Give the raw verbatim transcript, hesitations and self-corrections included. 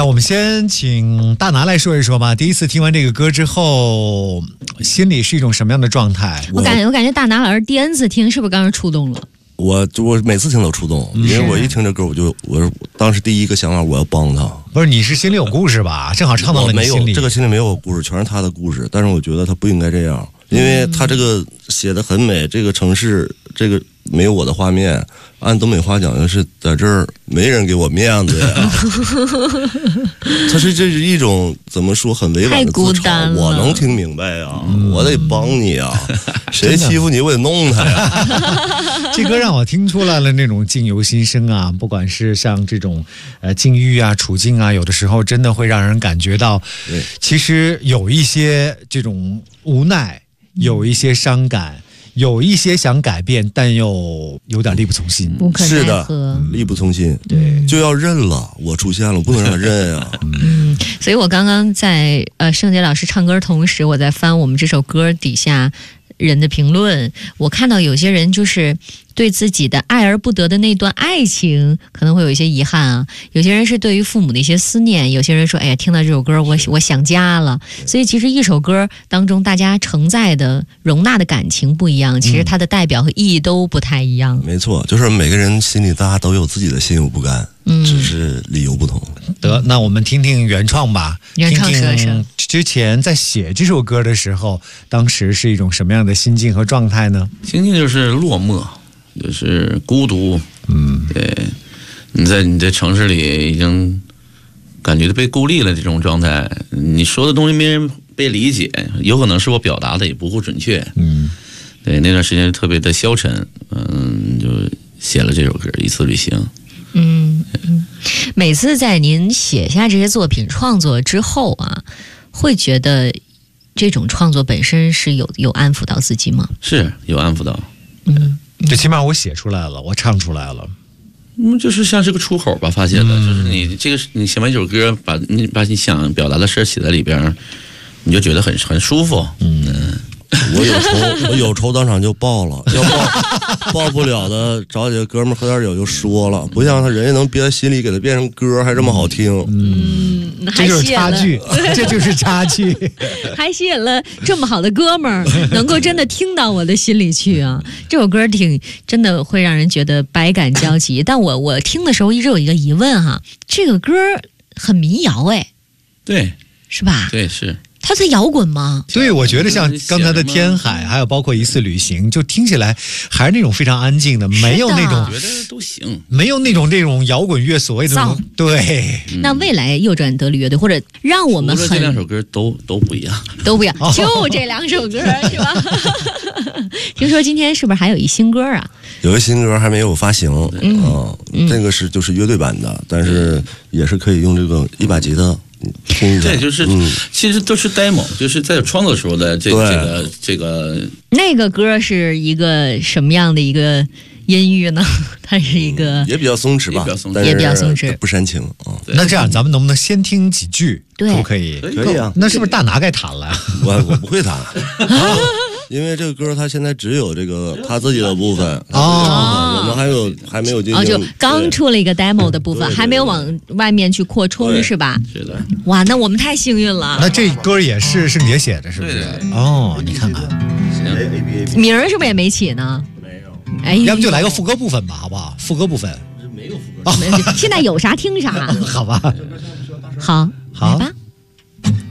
我们先请大拿来说一说吧。第一次听完这个歌之后，心里是一种什么样的状态？ 我感觉，我感觉大拿老师第 N 次听，是不是刚刚触动了？ 我我每次听都触动，因为我一听这歌，我就我当时第一个想法，我要帮他。 不是，你是心里有故事吧？正好唱到了你心里。 没有，这个心里没有故事，全是他的故事。但是我觉得他不应该这样，因为他这个写的很美，这个城市这个没有我的画面。按东北话讲，就是在这儿没人给我面子呀。他是这是一种怎么说很委婉的自嘲，我能听明白呀，嗯、我得帮你呀，谁欺负你我得弄他呀。 这歌让我听出来了那种境由心生啊，不管是像这种呃境遇啊、处境啊，有的时候真的会让人感觉到，其实有一些这种无奈，有一些伤感。有一些想改变，但又有点力不从心。 是的，力不从心，对，就要认了。我出现了，我不能让他认啊。 嗯，所以我刚刚在呃圣杰老师唱歌的同时，我在翻我们这首歌底下人的评论，我看到有些人就是对自己的爱而不得的那段爱情可能会有一些遗憾啊，有些人是对于父母的一些思念，有些人说哎呀听到这首歌我我想家了。所以其实一首歌当中大家承载的容纳的感情不一样，其实它的代表和意义都不太一样。 嗯、没错，就是每个人心里大家都有自己的心有不甘，嗯，只是理由不同。 得，那我们听听原创吧。 原创说说之前在写这首歌的时候，当时是一种什么样的心境和状态呢？ 心境就是落寞，就是孤独。嗯，对，你在你在城市里已经感觉被孤立了这种状态，你说的东西没人被理解，有可能是我表达的也不够准确。嗯，对，那段时间特别的消沉，嗯，就写了这首歌《一次旅行》。 嗯嗯，每次在您写下这些作品创作之后啊，会觉得这种创作本身是有有安抚到自己吗？ 是有安抚到。 嗯，最起码我写出来了，我唱出来了。 嗯，就是像是个出口吧，发现的，嗯、就是你这个你写完一首歌，把你把你想表达的事写在里边，你就觉得很很舒服。嗯。嗯我有仇，我有仇当场就报了，要报报不了的，找几个哥们儿喝点酒就说了，不像他人家能憋在心里，给他变成歌，还这么好听。 嗯， 这就是差距，这就是差距。 还吸引了这么好的哥们儿，能够真的听到我的心里去啊！这首歌挺真的会让人觉得百感交集。但我我听的时候一直有一个疑问哈，这个歌很民谣哎， 对， 是吧？ 对，是。 它在摇滚吗？ 对，我觉得像刚才的天海，还有包括一次旅行，就听起来还是那种非常安静的，没有那种觉得都行， 没有那种这种摇滚乐所谓的那种对、 嗯。那未来右转德里乐队或者让我们很这两首歌都都不一样， 都不一样，就这两首歌是吧？听说今天是不是还有一新歌啊？ 有一新歌还没有发行，嗯，呃、嗯这个是就是乐队版的，但是也是可以用这个一把吉他。 对，就是、嗯、其实都是 demo， 就是在创作时候的这这个这个。 那个歌是一个什么样的一个音域呢？它是一个、 嗯、也比较松弛吧， 也比较松弛， 不煽情啊。 那这样，咱们能不能先听几句？ 对， 可不可以？ 可以啊。 那是不是大拿该弹了？ 我我不会弹。啊因为这个歌它现在只有这个他自己的部分哦，我们还有还没有进行哦，就刚出了一个 demo 的部分，还没有往外面去扩充，是吧？ 是的。 哇，那我们太幸运了。 那这歌也是圣杰写的，是不是？哦，你看看， 名儿是不是也没起呢？ 没有。 哎， 要不就来个副歌部分吧，好不好？副歌部分没有副歌， 现在有啥听啥， 好吧？ 好。